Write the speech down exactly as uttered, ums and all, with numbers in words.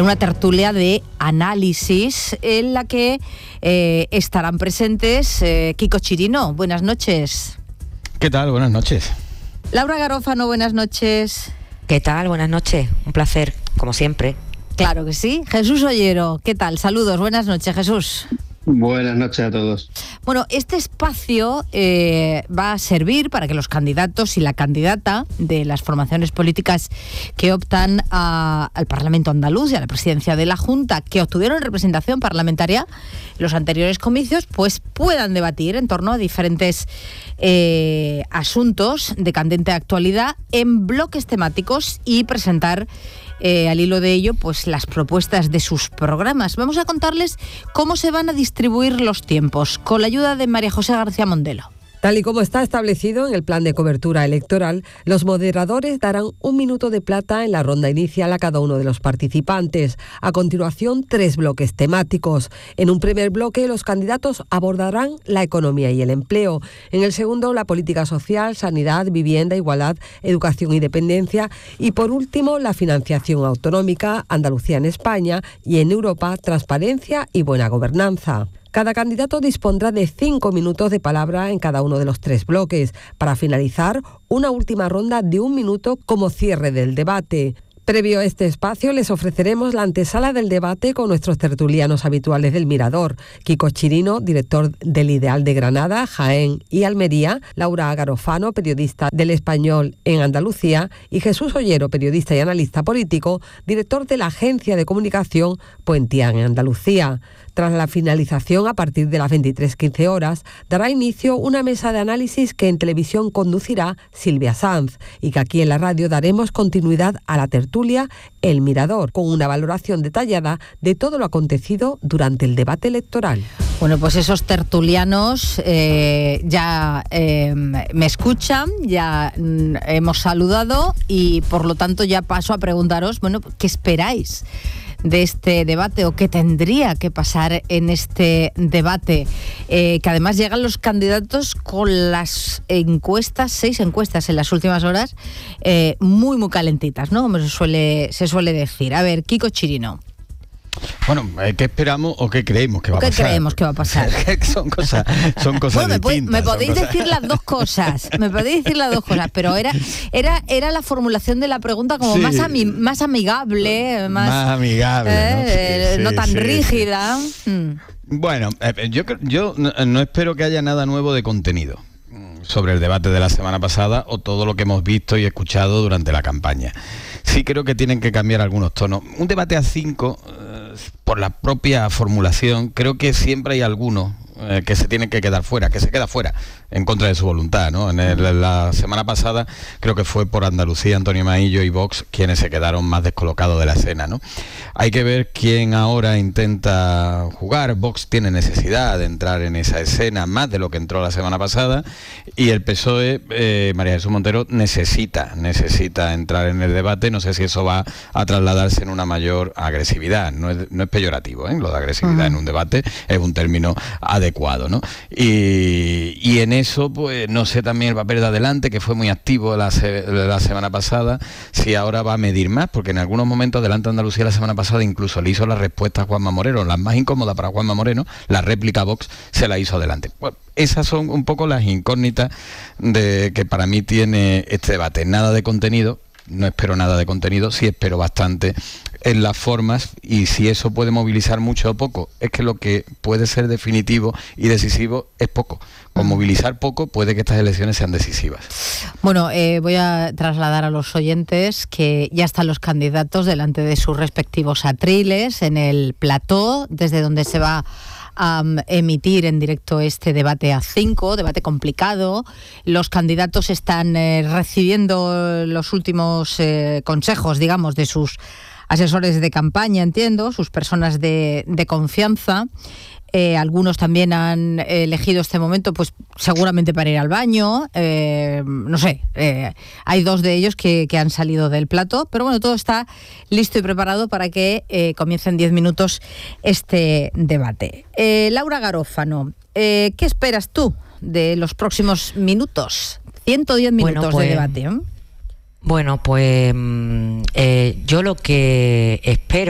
en una tertulia de análisis en la que eh, estarán presentes eh, Kiko Chirino. Buenas noches. ¿Qué tal? Buenas noches. Laura Garófano, buenas noches. ¿Qué tal? Buenas noches. Un placer, como siempre. Claro que sí. Jesús Ollero, ¿qué tal? Saludos, buenas noches, Jesús. Buenas noches a todos. Bueno, este espacio eh, va a servir para que los candidatos y la candidata de las formaciones políticas que optan a, al Parlamento andaluz y a la presidencia de la Junta, que obtuvieron representación parlamentaria en los anteriores comicios, pues puedan debatir en torno a diferentes eh, asuntos de candente actualidad en bloques temáticos y presentar Eh, al hilo de ello, pues las propuestas de sus programas. Vamos a contarles cómo se van a distribuir los tiempos, con la ayuda de María José García Mondelo. Tal y como está establecido en el plan de cobertura electoral, los moderadores darán un minuto de plata en la ronda inicial a cada uno de los participantes. A continuación, tres bloques temáticos. En un primer bloque, los candidatos abordarán la economía y el empleo. En el segundo, la política social, sanidad, vivienda, igualdad, educación y dependencia. Y por último, la financiación autonómica, Andalucía en España y en Europa, transparencia y buena gobernanza. Cada candidato dispondrá de cinco minutos de palabra en cada uno de los tres bloques, para finalizar una última ronda de un minuto como cierre del debate. Previo a este espacio les ofreceremos la antesala del debate con nuestros tertulianos habituales del Mirador: Kiko Chirino, director del Ideal de Granada, Jaén y Almería; Laura Garófano, periodista del Español en Andalucía; y Jesús Ollero, periodista y analista político, director de la agencia de comunicación Puentian en Andalucía. Tras la finalización, a partir de las veintitrés quince horas, dará inicio una mesa de análisis que en televisión conducirá Silvia Sanz y que aquí en la radio daremos continuidad a la tertulia El Mirador, con una valoración detallada de todo lo acontecido durante el debate electoral. Bueno, pues esos tertulianos eh, ya eh, me escuchan, ya mm, hemos saludado y por lo tanto ya paso a preguntaros, bueno, ¿qué esperáis de este debate o qué tendría que pasar en este debate? Eh, que además llegan los candidatos con las encuestas, seis encuestas en las últimas horas, eh, muy muy calentitas, ¿no? Como se suele, se suele decir. A ver, Kiko Chirino. Bueno, ¿qué esperamos o qué creemos que va a ¿Qué pasar? ¿Qué creemos que va a pasar? son cosas, son cosas bueno, me, distintas. me podéis cosas... decir las dos cosas, me podéis decir las dos cosas, pero era era era la formulación de la pregunta como sí. más ami, más amigable, más, más amigable, eh, ¿no? Sí, no sí, tan sí, rígida. Sí. Mm. Bueno, eh, yo yo no, no espero que haya nada nuevo de contenido sobre el debate de la semana pasada o todo lo que hemos visto y escuchado durante la campaña. Sí creo que tienen que cambiar algunos tonos. Un debate a cinco, eh, por la propia formulación, creo que siempre hay alguno eh, que se tienen que quedar fuera, que se queda fuera, en contra de su voluntad, ¿no? En el, la semana pasada creo que fue por Andalucía, Antonio Maillo y Vox quienes se quedaron más descolocados de la escena, ¿no? Hay que ver quién ahora intenta jugar. Vox tiene necesidad de entrar en esa escena más de lo que entró la semana pasada, y el P S O E, eh, María Jesús Montero, necesita, necesita entrar en el debate. No sé si eso va a trasladarse en una mayor agresividad. No es, no es peyorativo, ¿eh? Lo de agresividad uh-huh. en un debate es un término adecuado, ¿no? Y, y en eso, pues no sé también el papel de Adelante, que fue muy activo la, se, la semana pasada, si ahora va a medir más, porque en algunos momentos Adelante Andalucía la semana pasada incluso le hizo la respuesta a Juanma Moreno, las más incómodas para Juanma Moreno, la réplica Vox se la hizo Adelante. Bueno, esas son un poco las incógnitas de que para mí tiene este debate. Nada de contenido, no espero nada de contenido, sí espero bastante en las formas, y si eso puede movilizar mucho o poco, es que lo que puede ser definitivo y decisivo es poco. Con movilizar poco puede que estas elecciones sean decisivas. Bueno, eh, voy a trasladar a los oyentes que ya están los candidatos delante de sus respectivos atriles en el plató, desde donde se va a um, emitir en directo este debate a cinco, debate complicado. Los candidatos están eh, recibiendo los últimos eh, consejos, digamos, de sus asesores de campaña, entiendo, sus personas de, de confianza. Eh, algunos también han elegido este momento, pues seguramente para ir al baño, eh, no sé, eh, hay dos de ellos que, que han salido del plató, pero bueno, todo está listo y preparado para que eh, comience en diez minutos este debate. Eh, Laura Garófano, eh, ¿qué esperas tú de los próximos minutos? ciento diez minutos bueno, pues, de debate, ¿eh? Bueno, pues eh, yo lo que espero